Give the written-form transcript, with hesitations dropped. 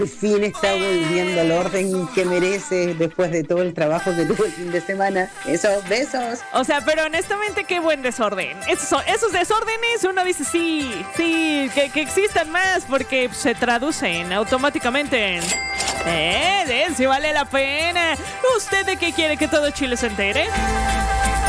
Al fin está volviendo al orden que merece después de todo el trabajo que tuvo el fin de semana. Esos besos. O sea, pero honestamente, qué buen desorden. Esos desórdenes, uno dice que existan más porque se traducen automáticamente en... sí vale la pena. ¿Usted de qué quiere que todo Chile se entere?